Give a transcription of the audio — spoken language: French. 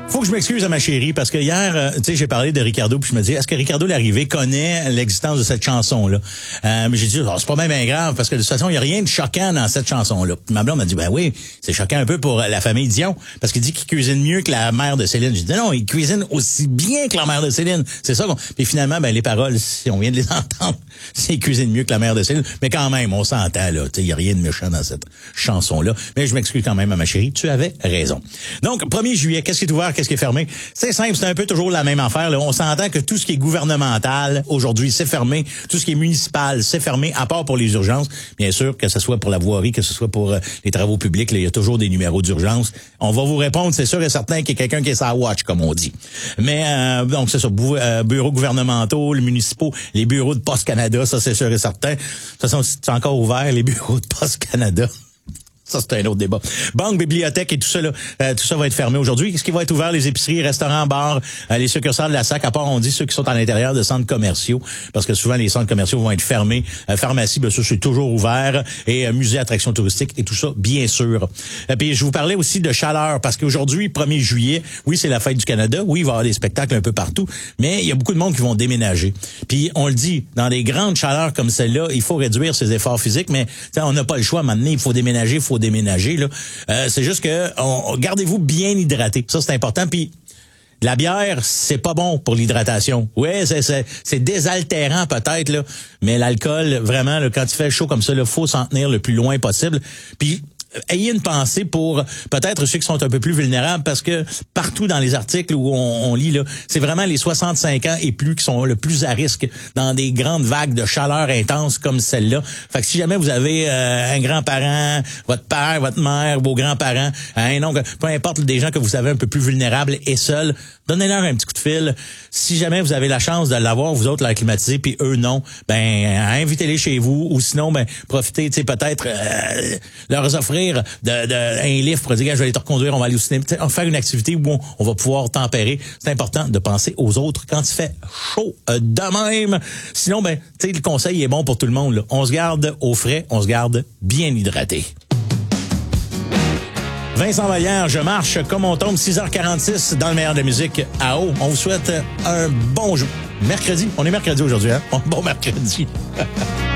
Faut que je m'excuse à ma chérie parce que hier, tu sais, j'ai parlé de Ricardo puis je me dis, est-ce que Ricardo Larrivé connaît l'existence de cette chanson-là? Mais j'ai dit, c'est pas même bien grave parce que de toute façon, il y a rien de choquant dans cette chanson-là. Puis ma blonde m'a dit, ben oui, c'est choquant un peu pour la famille Dion parce qu'il dit qu'il cuisine mieux que la mère de Céline. J'ai dit, non, il cuisine aussi bien que la mère de Céline. C'est ça. Puis finalement, ben les paroles, si on vient de les entendre, c'est qu'il cuisine mieux que la mère de Céline. Mais quand même, on s'entend là. Tu sais, il y a rien de méchant dans cette chanson-là. Mais je m'excuse quand même à ma chérie. Tu avais raison. Donc, 1er juillet, qu'est-ce qui est ouvert, qu'est-ce qui est fermé? C'est simple, c'est un peu toujours la même affaire. Là. On s'entend que tout ce qui est gouvernemental, aujourd'hui, c'est fermé. Tout ce qui est municipal, c'est fermé, à part pour les urgences. Bien sûr, que ce soit pour la voirie, que ce soit pour les travaux publics, là, il y a toujours des numéros d'urgence. On va vous répondre, c'est sûr et certain qu'il y a quelqu'un qui est sa watch, comme on dit. Mais, donc, c'est ça, bureaux gouvernementaux, les municipaux, les bureaux de Poste Canada, ça, c'est sûr et certain. De toute façon, c'est encore ouvert, les bureaux de Poste Canada. Ça, c'est un autre débat. Banque, bibliothèque et tout ça, là, tout ça va être fermé aujourd'hui. Qu'est-ce qui va être ouvert? Les épiceries, restaurants, bars, les succursales de la SAC, à part, on dit, ceux qui sont à l'intérieur de centres commerciaux, parce que souvent, les centres commerciaux vont être fermés. Pharmacie, bien sûr, c'est toujours ouvert. Et musée, attractions touristiques et tout ça, bien sûr. Puis, je vous parlais aussi de chaleur, parce qu'aujourd'hui, 1er juillet, oui, c'est la fête du Canada. Oui, il va y avoir des spectacles un peu partout. Mais il y a beaucoup de monde qui vont déménager. Puis, on le dit, dans des grandes chaleurs comme celle-là, il faut réduire ses efforts physiques, mais on n'a pas le choix. Maintenant, il faut déménager, il faut déménager là. C'est juste que gardez-vous bien hydraté. Ça, c'est important. Puis la bière, c'est pas bon pour l'hydratation. Ouais, c'est désaltérant peut-être là, mais l'alcool, vraiment, là, quand il fait chaud comme ça, il faut s'en tenir le plus loin possible. Puis ayez une pensée pour peut-être ceux qui sont un peu plus vulnérables parce que partout dans les articles où on lit là, c'est vraiment les 65 ans et plus qui sont le plus à risque dans des grandes vagues de chaleur intense comme celle-là. Fait que si jamais vous avez un grand-parent, votre père, votre mère, vos grands-parents, un oncle, peu importe, des gens que vous savez un peu plus vulnérables et seuls, donnez-leur un petit coup de fil. Si jamais vous avez la chance de l'avoir, vous autres, la climatisé, puis eux non, ben invitez-les chez vous ou sinon, ben profitez, tu sais, peut-être leur offrir un livre pour dire, je vais aller te reconduire, on va aller au cinéma, on va faire une activité où on va pouvoir tempérer. C'est important de penser aux autres quand il fait chaud de même. Sinon, ben, tu sais, le conseil est bon pour tout le monde, là. On se garde au frais, on se garde bien hydraté. Vincent Vallière, je marche comme on tombe, 6h46 dans le meilleur de la musique à eau. On vous souhaite un bon mercredi. On est mercredi aujourd'hui, hein? Bon mercredi.